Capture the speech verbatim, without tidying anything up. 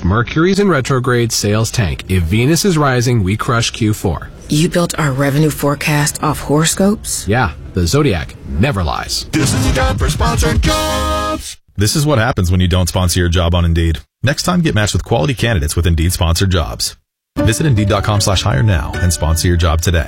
Mercury's in retrograde, sales tank. If Venus is rising, we crush Q four. You built our revenue forecast off horoscopes? Yeah, the Zodiac never lies. This is the time for sponsored jobs. This is what happens when you don't sponsor your job on Indeed. Next time, get matched with quality candidates with Indeed sponsored jobs. Visit Indeed.com slash hire now and sponsor your job today.